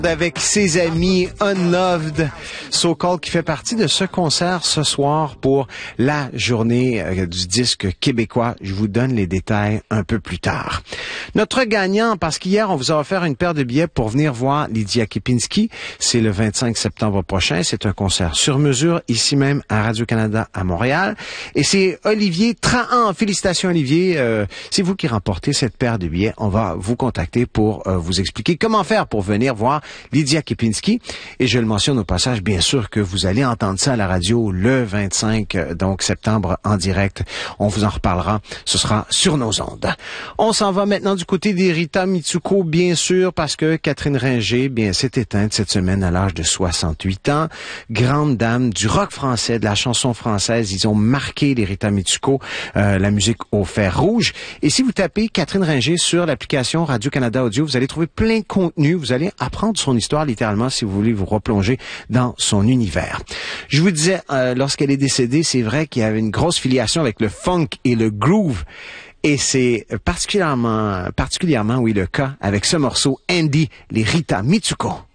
Avec ses amis Unloved, So Called, qui fait partie de ce concert ce soir pour la journée du disque québécois. Je vous donne les détails un peu plus tard. Notre gagnant, parce qu'hier, on vous a offert une paire de billets pour venir voir Lydia Kepinski. C'est le 25 septembre prochain. C'est un concert sur mesure, ici même à Radio-Canada à Montréal. Et c'est Olivier Trahan. Félicitations, Olivier. C'est vous qui remportez cette paire de billets. On va vous contacter pour vous expliquer comment faire pour venir voir Lydia Kepinski. Et je le mentionne au passage, bien sûr que vous allez entendre ça à la radio le 25 donc septembre en direct. On vous en reparlera. Ce sera sur nos ondes. On s'en va maintenant du côté des Rita Mitsuko, bien sûr, parce que Catherine Ringer, bien, s'est éteinte cette semaine à l'âge de 68 ans. Grande dame du rock français, de la chanson française. Ils ont marqué les Rita Mitsuko, la musique au fer rouge. Et si vous tapez Catherine Ringer sur l'application Radio-Canada Audio, vous allez trouver plein de contenu. Vous allez apprendre son histoire littéralement si vous voulez vous replonger dans son univers. Je vous disais, lorsqu'elle est décédée, c'est vrai qu'il y avait une grosse filiation avec le funk et le groove. Et c'est particulièrement, oui, le cas avec ce morceau Andy, les Rita Mitsuko.